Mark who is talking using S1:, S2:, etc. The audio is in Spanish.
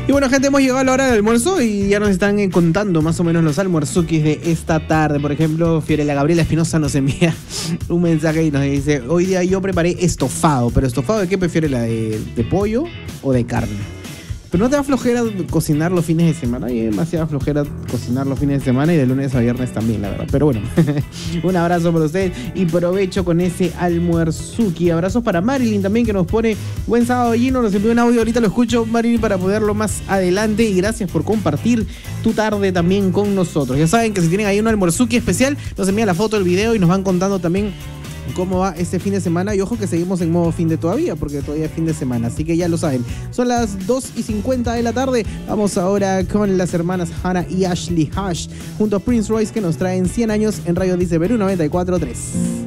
S1: Y bueno, gente, hemos llegado a la hora del almuerzo y ya nos están contando más o menos los almuerzukis de esta tarde. Por ejemplo, Fiorella Gabriela Espinosa nos envía un mensaje y nos dice: hoy día yo preparé estofado. ¿Pero estofado de qué prefiere? ¿La de pollo o de carne? Pero no te da flojera cocinar los fines de semana. Hay demasiada flojera cocinar los fines de semana y de lunes a viernes también, la verdad. Pero bueno, un abrazo para ustedes y provecho con ese almuerzuki. Abrazos para Marilyn también, que nos pone buen sábado, Gino. Nos envió un audio, ahorita lo escucho, Marilyn, para poderlo más adelante. Y gracias por compartir tu tarde también con nosotros. Ya saben que si tienen ahí un almuerzuki especial, nos envían la foto del video y nos van contando también cómo va este fin de semana. Y ojo que seguimos en modo fin de todavía, porque todavía es fin de semana, así que ya lo saben. Son las 2:50 de la tarde. Vamos ahora con las hermanas Hannah y Ashley Hash junto a Prince Royce, que nos traen 100 años en Radio Dice Perú 94.3.